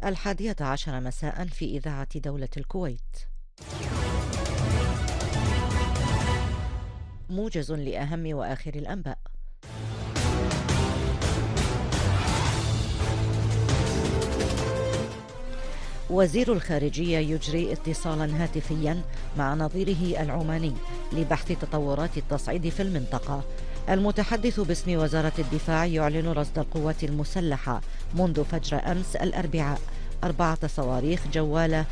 11:10 مساء في إذاعة دولة الكويت. موجز لأهم وآخر الأنباء. وزير الخارجية يجري اتصالا هاتفيا مع نظيره العماني لبحث تطورات التصعيد في المنطقة. المتحدث باسم وزارة الدفاع يعلن رصد القوات المسلحة منذ فجر أمس الأربعاء 4 صواريخ جوالة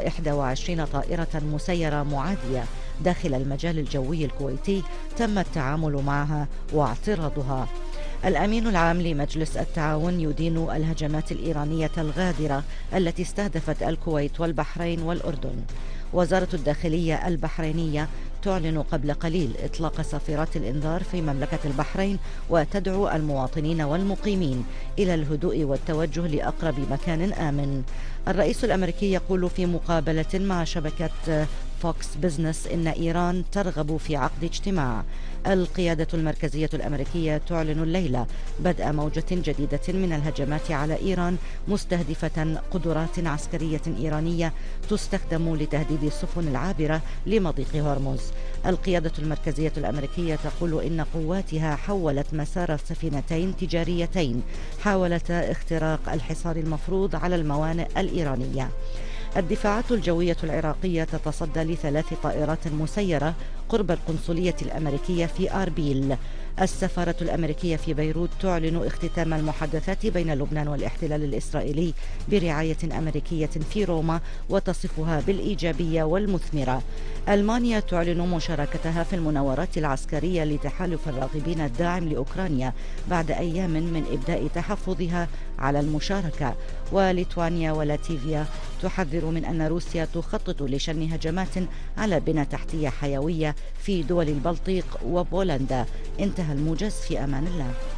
و21 طائرة مسيرة معادية داخل المجال الجوي الكويتي تم التعامل معها واعتراضها. الأمين العام لمجلس التعاون يدين الهجمات الإيرانية الغادرة التي استهدفت الكويت والبحرين والأردن. وزارة الداخلية البحرينية تعلن قبل قليل إطلاق صافرات الإنذار في مملكة البحرين وتدعو المواطنين والمقيمين إلى الهدوء والتوجه لأقرب مكان آمن. الرئيس الأمريكي يقول في مقابلة مع شبكة فوكس بزنس إن إيران ترغب في عقد اجتماع. القيادة المركزية الأمريكية تعلن الليلة بدء موجة جديدة من الهجمات على إيران مستهدفة قدرات عسكرية إيرانية تستخدم لتهديد السفن العابرة لمضيق هرمز. القيادة المركزية الأمريكية تقول إن قواتها حولت مسار سفينتين تجاريتين حاولتا اختراق الحصار المفروض على الموانئ الإيرانية. الدفاعات الجوية العراقية تتصدى ل3 طائرات مسيرة قرب القنصلية الأمريكية في أربيل. السفارة الأمريكية في بيروت تعلن اختتام المحادثات بين لبنان والاحتلال الإسرائيلي برعاية أمريكية في روما وتصفها بالإيجابية والمثمرة. ألمانيا تعلن مشاركتها في المناورات العسكرية لتحالف الراغبين الداعم لأوكرانيا بعد أيام من إبداء تحفظها على المشاركة. وليتوانيا ولاتفيا تحذر من أن روسيا تخطط لشن هجمات على بنى تحتية حيوية في دول البلطيق وبولندا. انتهى الموجز، في أمان الله.